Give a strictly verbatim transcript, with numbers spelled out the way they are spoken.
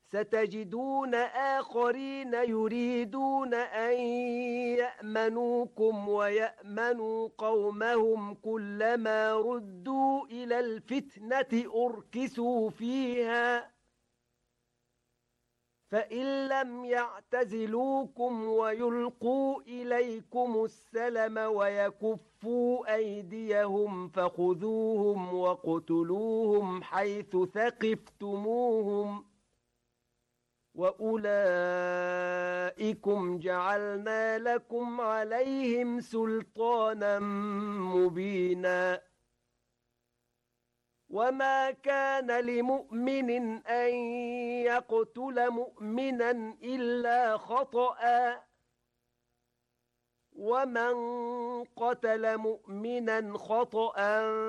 ستجدون آخرين يريدون أن يأمنوكم ويأمنوا قومهم كلما ردوا إلى الفتنة أركسوا فيها فإن لم يعتزلوكم ويلقوا إليكم السلم ويكفوا أيديهم فخذوهم وقتلوهم حيث ثقفتموهم وأولئكم جعلنا لكم عليهم سلطانا مبينا وما كان لمؤمن أن يقتل مؤمنا إلا خطأ ومن قتل مؤمنا خطأ